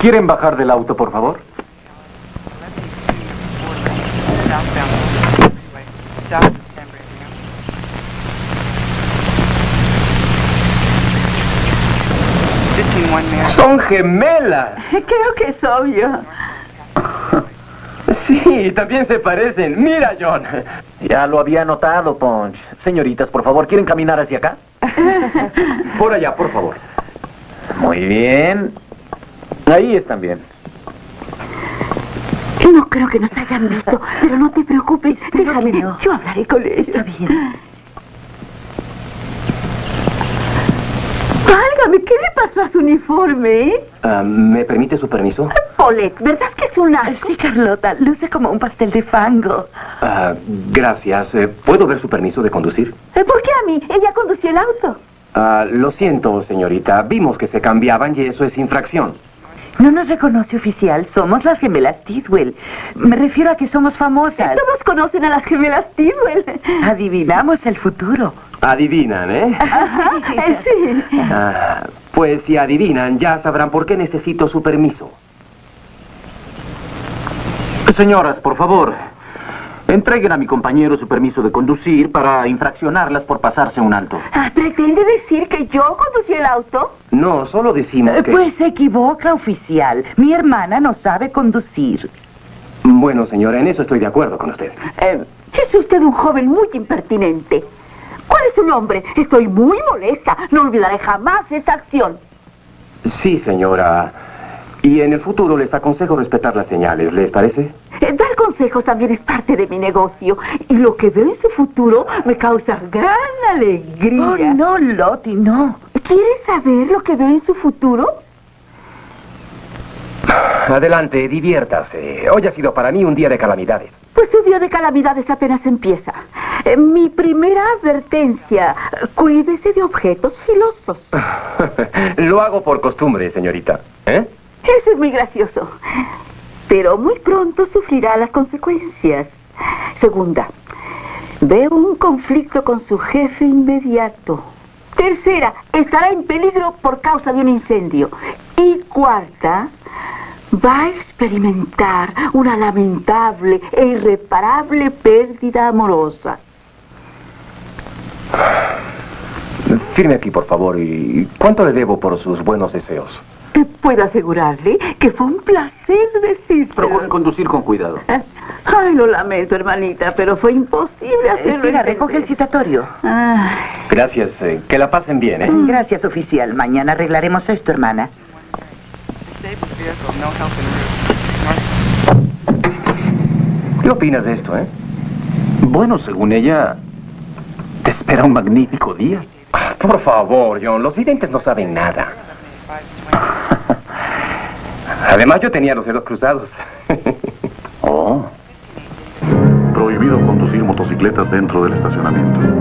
¿Quieren bajar del auto, por favor? ¡Son gemelas! Creo que es obvio. Sí, también se parecen. Mira, John. Ya lo había notado, Punch. Señoritas, por favor, ¿quieren caminar hacia acá? Por allá, por favor. Muy bien. Ahí están bien. No creo que nos hayan visto, pero no te preocupes. Déjame, yo hablaré con ellos. Está bien. Válgame, ¿qué le pasó a su uniforme? ¿Me permite su permiso? Paulette, ¿verdad que es un asco? Sí, Carlota, luce como un pastel de fango. Gracias. ¿Puedo ver su permiso de conducir? ¿Por qué a mí? Ella condució el auto. Lo siento, señorita. Vimos que se cambiaban y eso es infracción. No nos reconoce, oficial. Somos las gemelas Tidwell. Me refiero a que somos famosas. Todos conocen a las gemelas Tidwell. Adivinamos el futuro. Adivinan, ¿eh? Sí. Pues si adivinan, ya sabrán por qué necesito su permiso. Señoras, por favor, entreguen a mi compañero su permiso de conducir para infraccionarlas por pasarse un alto. ¿Pretende decir que yo conducí el auto? No, solo decimos que... Pues se equivoca, oficial. Mi hermana no sabe conducir. Bueno, señora, en eso estoy de acuerdo con usted. Es usted un joven muy impertinente. ¿Cuál es su nombre? Estoy muy molesta. No olvidaré jamás esa acción. Sí, señora. Y en el futuro les aconsejo respetar las señales, ¿les parece? Dar consejos también es parte de mi negocio. Y lo que veo en su futuro me causa gran alegría. Oh, no, Lottie, no. ¿Quiere saber lo que veo en su futuro? Adelante, diviértase. Hoy ha sido para mí un día de calamidades. Pues su día de calamidades apenas empieza. Mi primera advertencia, cuídese de objetos filosos. Lo hago por costumbre, señorita. ¿Eh? Eso es muy gracioso. Pero muy pronto sufrirá las consecuencias. Segunda, veo un conflicto con su jefe inmediato. Tercera, estará en peligro por causa de un incendio. Y cuarta, va a experimentar una lamentable e irreparable pérdida amorosa. Firme aquí, por favor. ¿Y cuánto le debo por sus buenos deseos? Puedo asegurarle que fue un placer decírselo. Procuren conducir con cuidado. Ay, lo lamento, hermanita, pero fue imposible hacerlo. Espera, recoge el citatorio. Gracias. Que la pasen bien, ¿eh? Gracias, oficial. Mañana arreglaremos esto, hermana. ¿Qué opinas de esto, eh? Bueno, según ella, te espera un magnífico día. Por favor, John, los videntes no saben nada. Además, yo tenía los dedos cruzados. Prohibido conducir motocicletas dentro del estacionamiento.